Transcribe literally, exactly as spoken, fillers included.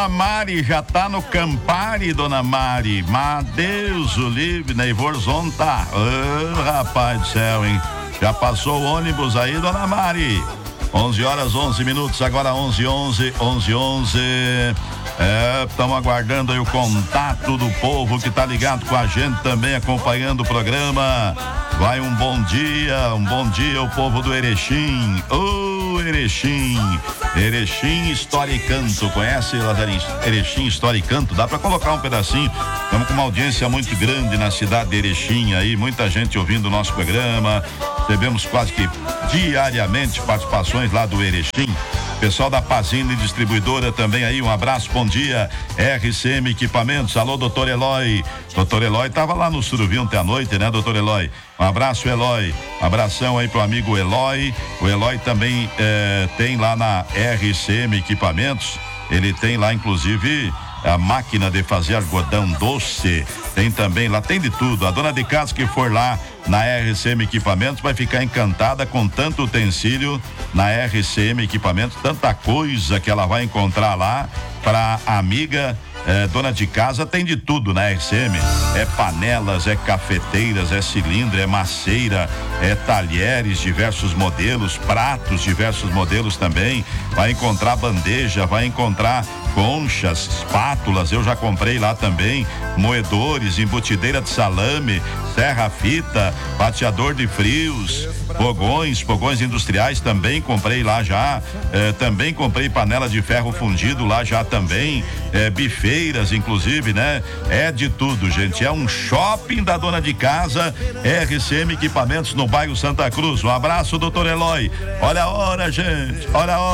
A Mari já tá no Campari, dona Mari. Mas Deus o livre, Neivorzon tá. Oh, rapaz do céu, hein? Já passou o ônibus aí, dona Mari? onze horas, onze minutos, agora onze, onze, onze, onze. É, estamos aguardando aí o contato do povo que tá ligado com a gente também, acompanhando o programa. Vai um bom dia, um bom dia, o povo do Erechim. Ô, oh, Erechim. Erechim, História e Canto. Conhece, Lazarinho? Erechim, História e Canto. Dá pra colocar um pedacinho. Estamos com uma audiência muito grande na cidade de Erechim aí, muita gente ouvindo o nosso programa. Recebemos quase que diariamente participações lá do Erechim. Pessoal da Pazini Distribuidora também aí, um abraço, bom dia. R C M Equipamentos, alô, doutor Eloy. Doutor Eloy tava lá no Surubi ontem à noite, né, doutor Eloy? Um abraço, Eloy. Um abração aí pro amigo Eloy. O Eloy também eh, tem lá na R C M Equipamentos, ele tem lá inclusive a máquina de fazer algodão doce, tem também lá, tem de tudo. A dona de casa que for lá na R C M Equipamentos vai ficar encantada com tanto utensílio na R C M Equipamentos, tanta coisa que ela vai encontrar lá para a amiga. É, dona de casa tem de tudo na R C M, é panelas, é cafeteiras, é cilindro, é maceira, é talheres, diversos modelos, pratos, diversos modelos também, vai encontrar bandeja, vai encontrar conchas, espátulas, eu já comprei lá também, moedores, embutideira de salame, serra-fita, bateador de frios, fogões, fogões industriais também comprei lá já, eh, também comprei panela de ferro fundido lá já também, eh, bifeiras inclusive, né? É de tudo, gente, é um shopping da dona de casa, R C M Equipamentos no bairro Santa Cruz. Um abraço, doutor Eloy. Olha a hora, gente, olha a hora.